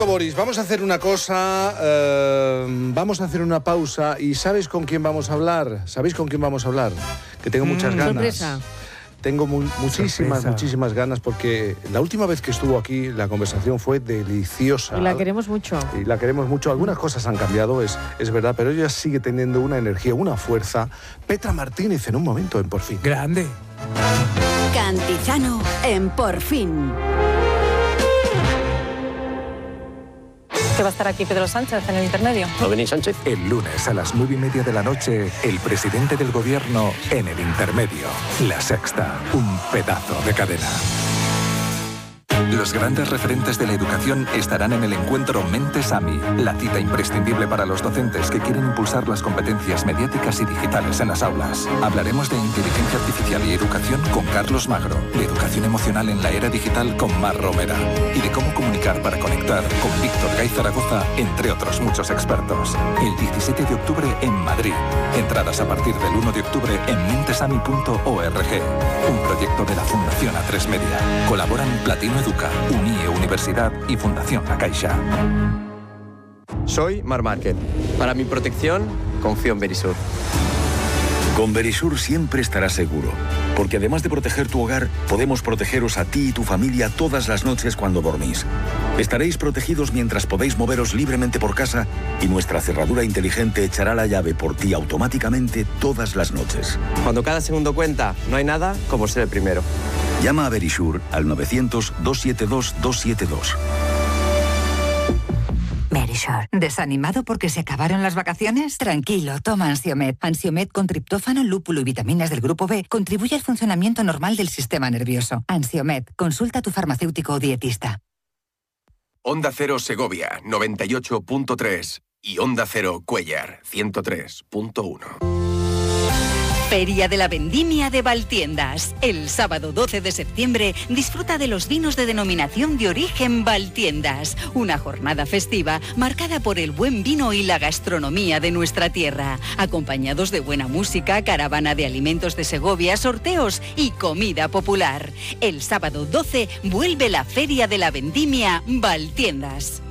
Boris, vamos a hacer una cosa, vamos a hacer una pausa y ¿sabes con quién vamos a hablar? ¿Sabéis con quién vamos a hablar? Que tengo muchas ganas. Sorpresa. Tengo muchísimas ganas porque la última vez que estuvo aquí la conversación fue deliciosa. Y la queremos mucho. Algunas cosas han cambiado, es verdad, pero ella sigue teniendo una energía, una fuerza. Petra Martínez en un momento en Por Fin. Grande. Cantizano en Por Fin. ¿Que va a estar aquí Pedro Sánchez en el intermedio? ¿No venís, Sánchez? El lunes a las 9:30 de la noche, el presidente del gobierno en el intermedio. La Sexta, un pedazo de cadena. Los grandes referentes de la educación estarán en el encuentro Mentes AMI, la cita imprescindible para los docentes que quieren impulsar las competencias mediáticas y digitales en las aulas. Hablaremos de inteligencia artificial y educación con Carlos Magro, de educación emocional en la era digital con Mar Romera y de cómo comunicar para conectar con Víctor Gay Zaragoza, entre otros muchos expertos. El 17 de octubre en Madrid. Entradas a partir del 1 de octubre en mentesami.org. Un proyecto de la Fundación A3 Media. Colaboran Platino Educa, UNIE Universidad y Fundación La Caixa. Soy Marc Márquez. Para mi protección, confío en Verisur. Con Verisur siempre estarás seguro, porque además de proteger tu hogar, podemos protegeros a ti y tu familia todas las noches cuando dormís. Estaréis protegidos mientras podéis moveros libremente por casa y nuestra cerradura inteligente echará la llave por ti automáticamente todas las noches. Cuando cada segundo cuenta, no hay nada como ser el primero. Llama a Verisur al 900-272-272. Verisur. ¿Desanimado porque se acabaron las vacaciones? Tranquilo, toma Ansiomed. Ansiomed con triptófano, lúpulo y vitaminas del grupo B contribuye al funcionamiento normal del sistema nervioso. Ansiomed. Consulta a tu farmacéutico o dietista. Onda Cero Segovia, 98.3 y Onda Cero Cuéllar, 103.1. Feria de la Vendimia de Valtiendas. El sábado 12 de septiembre disfruta de los vinos de denominación de origen Valtiendas. Una jornada festiva marcada por el buen vino y la gastronomía de nuestra tierra. Acompañados de buena música, caravana de alimentos de Segovia, sorteos y comida popular. El sábado 12 vuelve la Feria de la Vendimia Valtiendas.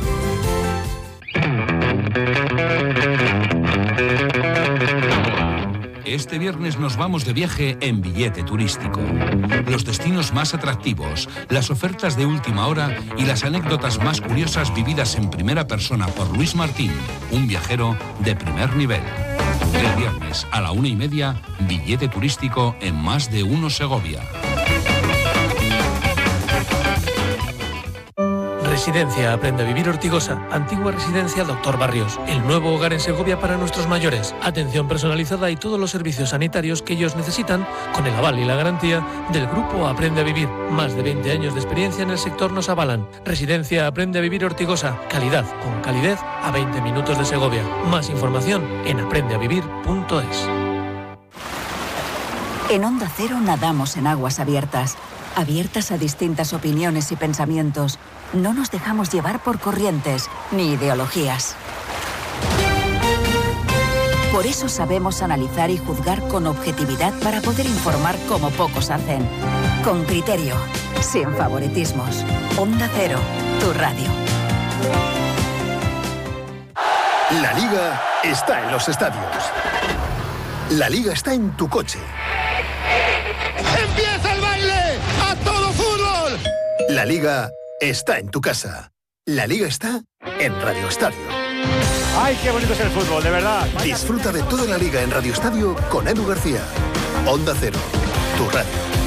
Este viernes nos vamos de viaje en Billete Turístico. Los destinos más atractivos, las ofertas de última hora y las anécdotas más curiosas vividas en primera persona por Luis Martín, un viajero de primer nivel. El viernes a la 1:30, Billete Turístico en Más de Uno Segovia. Residencia Aprende a Vivir Ortigosa, antigua residencia Dr. Barrios, el nuevo hogar en Segovia para nuestros mayores. Atención personalizada y todos los servicios sanitarios que ellos necesitan con el aval y la garantía del grupo Aprende a Vivir. Más de 20 años de experiencia en el sector nos avalan. Residencia Aprende a Vivir Ortigosa, calidad con calidez a 20 minutos de Segovia. Más información en aprendeavivir.es. En Onda Cero nadamos en aguas abiertas a distintas opiniones y pensamientos. No nos dejamos llevar por corrientes ni ideologías. Por eso sabemos analizar y juzgar con objetividad para poder informar como pocos hacen. Con criterio, sin favoritismos. Onda Cero, tu radio. La Liga está en los estadios. La Liga está en tu coche. ¡Empieza el baile! ¡A todo fútbol! La Liga está en tu casa. La Liga está en Radio Estadio. ¡Ay, qué bonito es el fútbol, de verdad! Disfruta de toda la Liga en Radio Estadio con Edu García. Onda Cero, tu radio.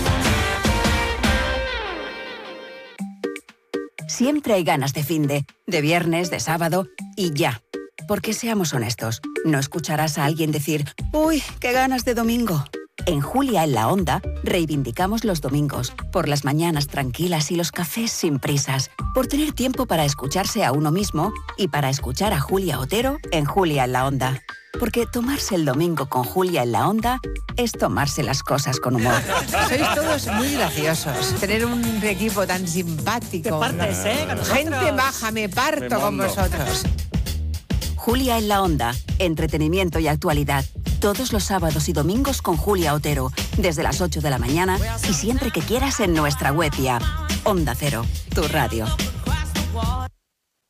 Siempre hay ganas de finde, de viernes, de sábado y ya. Porque seamos honestos, no escucharás a alguien decir «Uy, qué ganas de domingo». En Julia en la Onda reivindicamos los domingos, por las mañanas tranquilas y los cafés sin prisas, por tener tiempo para escucharse a uno mismo y para escuchar a Julia Otero en Julia en la Onda. Porque tomarse el domingo con Julia en la Onda es tomarse las cosas con humor. Sois todos muy graciosos. Tener un equipo tan simpático. Te partes, ¿no? Gente baja, me parto con vosotros. Julia en la Onda, entretenimiento y actualidad. Todos los sábados y domingos con Julia Otero, desde las 8 de la mañana y siempre que quieras en nuestra web y app. Onda Cero, tu radio.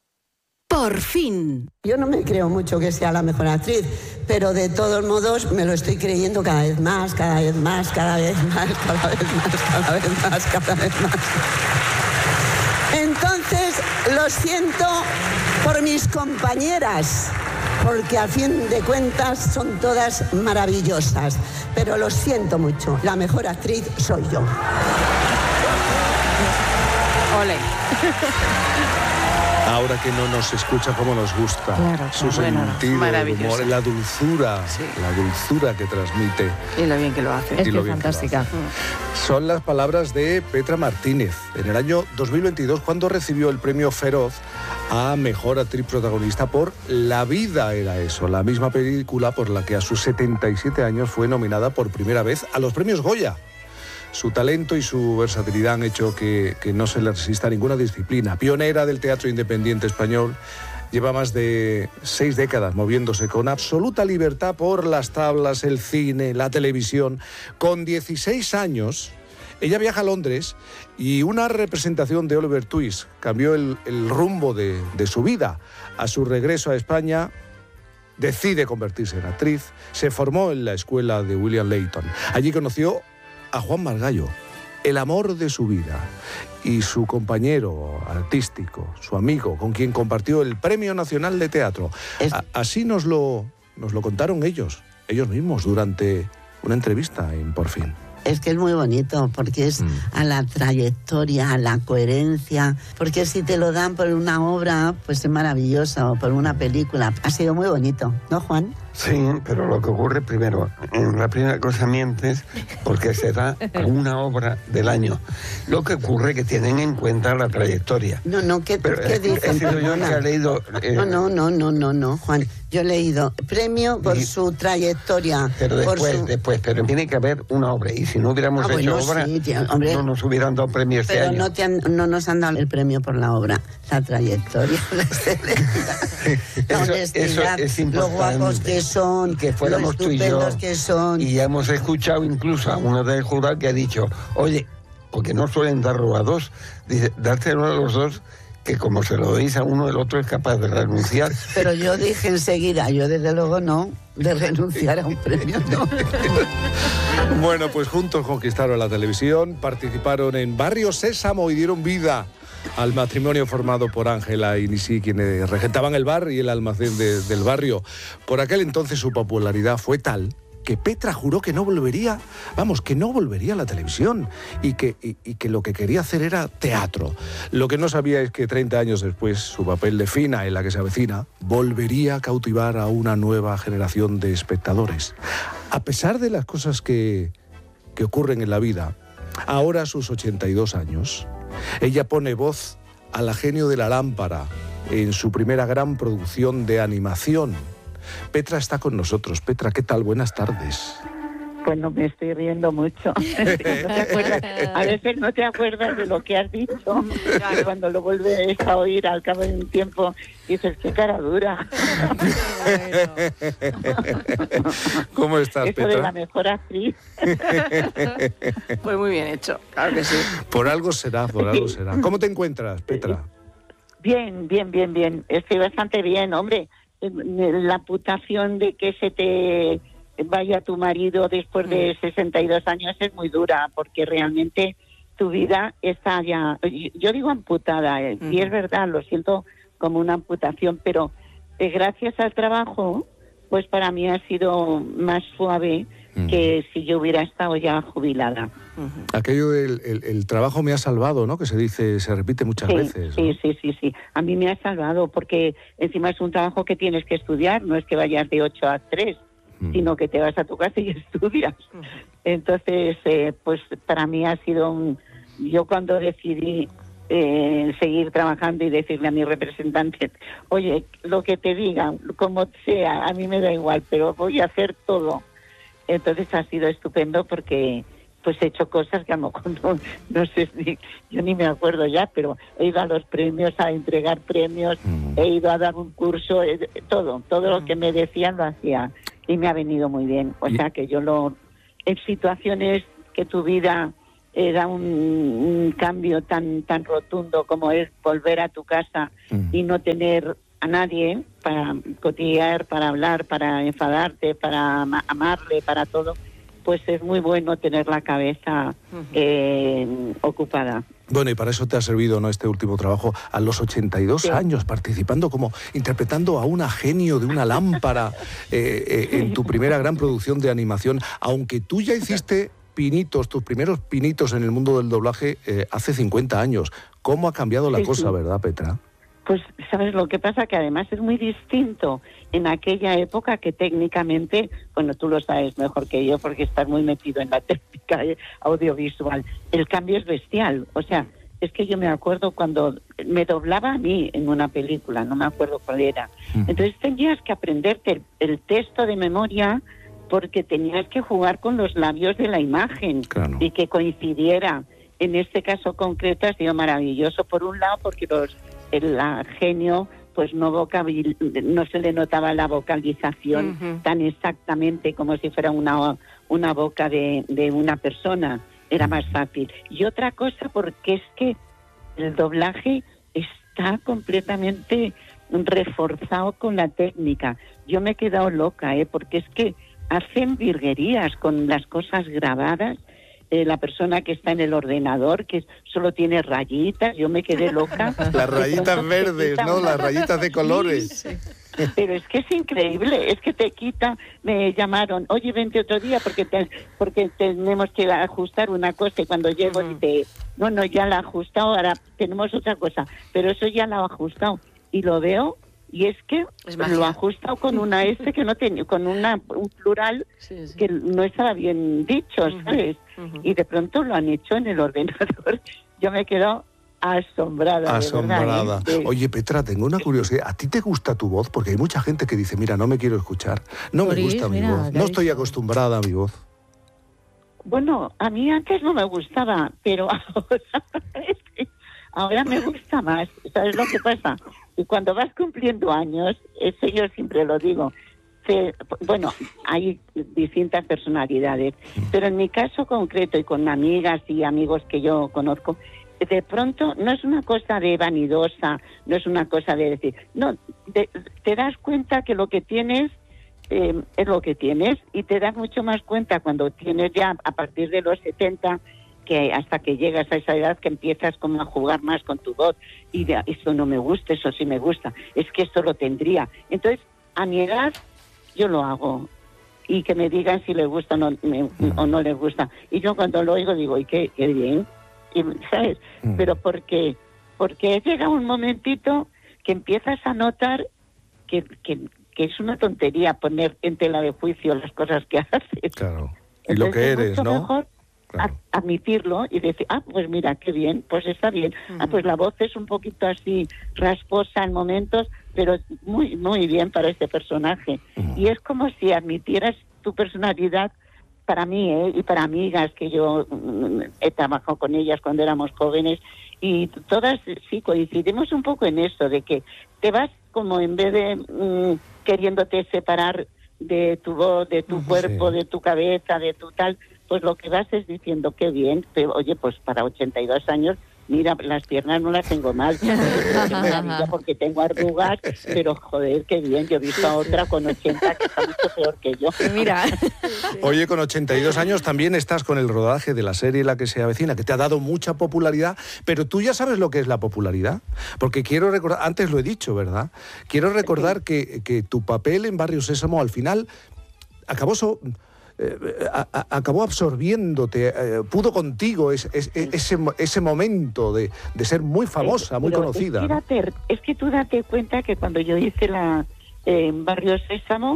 Por fin. Yo no me creo mucho que sea la mejor actriz, pero de todos modos me lo estoy creyendo cada vez más, cada vez más, cada vez más, cada vez más, cada vez más, cada vez más. Entonces, lo siento por mis compañeras, porque a fin de cuentas son todas maravillosas, pero lo siento mucho, la mejor actriz soy yo. Ole. Ahora que no nos escucha como nos gusta, claro, su sentido, el humor, la dulzura que transmite. Y lo bien que lo hace. Es que es fantástica. Son las palabras de Petra Martínez en el año 2022, cuando recibió el premio Feroz a Mejor Actriz Protagonista por La vida era eso, la misma película por la que a sus 77 años fue nominada por primera vez a los premios Goya. Su talento y su versatilidad han hecho que no se le resista a ninguna disciplina. Pionera del teatro independiente español, lleva más de 6 décadas moviéndose con absoluta libertad por las tablas, el cine, la televisión. Con 16 años, ella viaja a Londres y una representación de Oliver Twist cambió el rumbo de su vida. A su regreso a España, decide convertirse en actriz. Se formó en la escuela de William Layton. Allí conoció a Juan Margallo, el amor de su vida, y su compañero artístico, su amigo, con quien compartió el Premio Nacional de Teatro. Así nos lo contaron ellos mismos, durante una entrevista en Por Fin. Es que es muy bonito, porque es a la trayectoria, a la coherencia, porque si te lo dan por una obra, pues es maravilloso, o por una película. Ha sido muy bonito, ¿no, Juan? Sí, pero lo que ocurre primero, en la primera cosa mientes, porque se da una obra del año. Lo que ocurre es que tienen en cuenta la trayectoria. ¿Qué dicen? He sido yo el que ha leído... No, Juan. Yo he leído premio por su trayectoria. Pero después, pero tiene que haber una obra. Y si no hubiéramos hecho obra, hombre, no nos hubieran dado premio este año. Pero no nos han dado el premio por la obra, la trayectoria, la excelencia, la honestidad, eso es importante, lo guapos que son, que fuéramos lo estupendos que son. Y hemos escuchado incluso a uno del jurado que ha dicho, oye, porque no suelen darlo a dos, dice, dárselo a los dos, que como se lo dois a uno, el otro es capaz de renunciar. Pero yo dije enseguida, yo desde luego no, de renunciar a un premio, no. Bueno, pues juntos conquistaron la televisión, participaron en Barrio Sésamo y dieron vida al matrimonio formado por Ángela y Nisi, quienes regentaban el bar y el almacén del barrio. Por aquel entonces su popularidad fue tal que Petra juró que no volvería a la televisión y que lo que quería hacer era teatro. Lo que no sabía es que 30 años después su papel de Fina en La que se avecina volvería a cautivar a una nueva generación de espectadores. A pesar de las cosas que ocurren en la vida, ahora a sus 82 años, ella pone voz a la genio de la lámpara en su primera gran producción de animación. Petra está con nosotros. Petra, ¿qué tal? Buenas tardes. Pues no me estoy riendo mucho. A veces no te acuerdas de lo que has dicho. Y cuando lo vuelves a oír al cabo de un tiempo, dices, qué cara dura. ¿Cómo estás, Eso Petra? de la mejor actriz. Pues muy bien hecho, claro que sí. Por algo será. ¿Cómo te encuentras, Petra? Bien. Estoy bastante bien, hombre. La amputación de que se te vaya tu marido después de 62 años es muy dura, porque realmente tu vida está ya, yo digo amputada, y es verdad, lo siento como una amputación, pero gracias al trabajo, pues para mí ha sido más suave que si yo hubiera estado ya jubilada. Aquello del trabajo me ha salvado, ¿no? Que se repite muchas veces, ¿no? Sí. A mí me ha salvado, porque encima es un trabajo que tienes que estudiar, no es que vayas de 8 a 3, sino que te vas a tu casa y estudias. Entonces, pues para mí ha sido yo cuando decidí seguir trabajando y decirle a mi representante, oye, lo que te digan, como sea, a mí me da igual, pero voy a hacer todo. Entonces ha sido estupendo, porque pues he hecho cosas que a lo mejor no sé si, yo ni me acuerdo ya, pero he ido a los premios, a entregar premios, he ido a dar un curso, todo lo que me decían lo hacía y me ha venido muy bien. O sea que en situaciones que tu vida da un cambio tan rotundo como es volver a tu casa y no tener a nadie, para cotillear, para hablar, para enfadarte, para amarle, para todo, pues es muy bueno tener la cabeza ocupada. Bueno, y para eso te ha servido, ¿no?, este último trabajo, a los 82 años, participando interpretando a una genio de una lámpara en tu primera gran producción de animación, aunque tú ya hiciste tus primeros pinitos en el mundo del doblaje hace 50 años. ¿Cómo ha cambiado la cosa, verdad, Petra? Pues, ¿sabes lo que pasa? Que además es muy distinto en aquella época que técnicamente, bueno, tú lo sabes mejor que yo porque estás muy metido en la técnica audiovisual. El cambio es bestial. O sea, es que yo me acuerdo cuando me doblaba a mí en una película, no me acuerdo cuál era. Entonces tenías que aprenderte el texto de memoria porque tenías que jugar con los labios de la imagen y que coincidiera. En este caso concreto ha sido maravilloso, por un lado, porque el genio pues no se le notaba la vocalización tan exactamente como si fuera una boca de una persona, era más fácil. Y otra cosa, porque es que el doblaje está completamente reforzado con la técnica. Yo me he quedado loca, porque es que hacen virguerías con las cosas grabadas. La persona que está en el ordenador, que solo tiene rayitas, yo me quedé loca. Las rayitas verdes, ¿no? Las rayitas de colores. Sí. Pero es que es increíble, es que te quita. Me llamaron, oye, vente otro día porque tenemos que ajustar una cosa, y cuando llego dice, no, ya la he ajustado, ahora tenemos otra cosa, pero eso ya la he ajustado. Y lo veo, y es que lo ha ajustado con una S que no tenía, con un plural que no estaba bien dicho, ¿sabes? Y de pronto lo han hecho en el ordenador. Yo me quedo asombrada. Asombrada. De verdad, Oye, Petra, tengo una curiosidad. ¿A ti te gusta tu voz? Porque hay mucha gente que dice, mira, no me quiero escuchar, no me gusta mi voz, no estoy acostumbrada a mi voz. Bueno, a mí antes no me gustaba, pero ahora me gusta más. ¿Sabes lo que pasa? Y cuando vas cumpliendo años, eso yo siempre lo digo, bueno, hay distintas personalidades, pero en mi caso concreto y con amigas y amigos que yo conozco, de pronto no es una cosa de vanidosa, no es una cosa de decir, no, te das cuenta que lo que tienes es lo que tienes, y te das mucho más cuenta cuando tienes ya a partir de los 70, que hasta que llegas a esa edad que empiezas como a jugar más con tu voz y de, eso no me gusta, eso sí me gusta, es que esto lo tendría. Entonces, a mi edad yo lo hago, y que me digan si les gusta o no les gusta. Y yo cuando lo oigo digo, y qué bien, y, ¿sabes? Pero porque llega un momentito que empiezas a notar que es una tontería poner en tela de juicio las cosas que haces. Claro. Y lo que eres, ¿no? Mejor admitirlo y decir, pues mira, qué bien, pues está bien. Pues la voz es un poquito así rasposa en momentos, pero muy, muy bien para este personaje. Y es como si admitieras tu personalidad. Para mí, y para amigas que yo he trabajado con ellas cuando éramos jóvenes, y todas sí coincidimos un poco en eso, de que te vas como en vez de queriéndote separar de tu voz, de tu cuerpo, de tu cabeza, de tu tal, pues lo que vas es diciendo, qué bien, pero, oye, pues para 82 años, mira, las piernas no las tengo mal, porque tengo arrugas, pero joder, qué bien, yo he visto a otra con 80 que está mucho peor que yo. Mira. Oye, con 82 años también estás con el rodaje de la serie La que se avecina, que te ha dado mucha popularidad, pero tú ya sabes lo que es la popularidad, porque quiero recordar, antes lo he dicho, ¿verdad? Quiero recordar que tu papel en Barrio Sésamo al final acabó absorbiéndote, pudo contigo ese momento de ser muy famosa, muy conocida. Es que tú date cuenta que cuando yo hice Barrio Sésamo,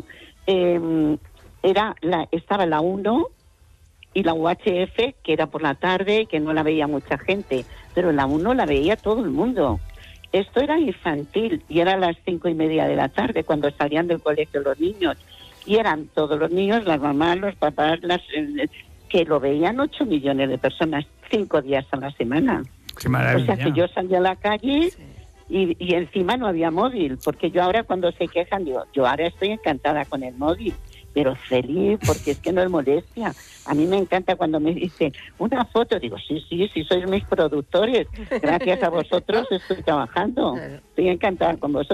estaba la 1 y la UHF, que era por la tarde y que no la veía mucha gente, pero la 1 la veía todo el mundo. Esto era infantil y era a las 5:30 de la tarde cuando salían del colegio los niños. Y eran todos los niños, las mamás, los papás, que lo veían 8 millones de personas, 5 días a la semana. ¡Qué maravilla! O sea que yo salía a la calle y encima no había móvil, porque yo ahora cuando se quejan digo, yo ahora estoy encantada con el móvil, pero feliz, porque es que no es molestia. A mí me encanta cuando me dicen una foto, digo, sí, sois mis productores, gracias a vosotros estoy trabajando, estoy encantada con vosotros.